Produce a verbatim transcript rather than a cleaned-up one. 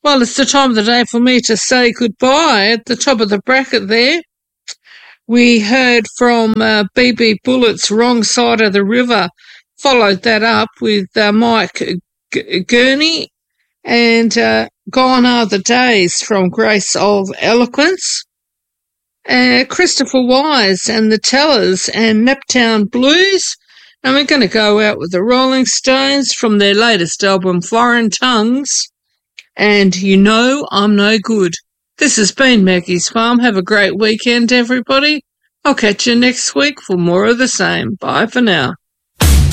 Well, it's the time of the day for me to say goodbye. At the top of the bracket there, we heard from uh, B B Bullett's Wrong Side of the River. Followed that up with uh, Mike G- Gurney and uh, Gone Are the Days from Grace of Eloquence. Uh, Christopher Wise and the Tellers and Naptown Blues. And we're going to go out with the Rolling Stones from their latest album, Foreign Tongues. And You Know I'm No Good. This has been Maggie's Farm. Have a great weekend, everybody. I'll catch you next week for more of the same. Bye for now.